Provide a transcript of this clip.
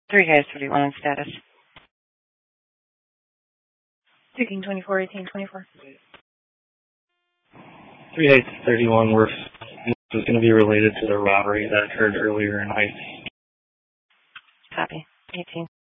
3 guys, 31 on status. Taking 24, 18, 24. 3 Heights 31 Worth is going to be related to the robbery that occurred earlier in Heights. Copy. 18.